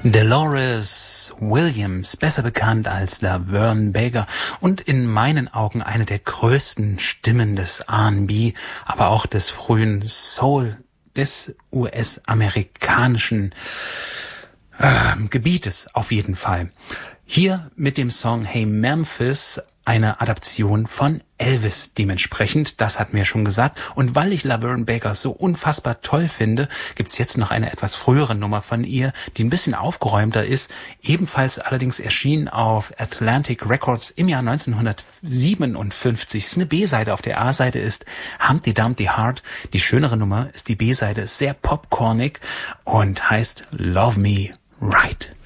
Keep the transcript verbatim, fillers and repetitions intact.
Dolores Williams, besser bekannt als Laverne Baker und in meinen Augen eine der größten Stimmen des R and B, aber auch des frühen Soul, des U S-amerikanischen äh, Gebietes auf jeden Fall. Hier mit dem Song Hey Memphis, eine Adaption von Elvis dementsprechend, das hat mir schon gesagt. Und weil ich Laverne Baker so unfassbar toll finde, gibt's jetzt noch eine etwas frühere Nummer von ihr, die ein bisschen aufgeräumter ist, ebenfalls allerdings erschien auf Atlantic Records im Jahr neunzehnhundertsiebenundfünfzig. Es ist eine B-Seite, auf der A-Seite ist Humpty Dumpty Heart. Die schönere Nummer ist die B-Seite, sehr popcornig und heißt Love Me Right.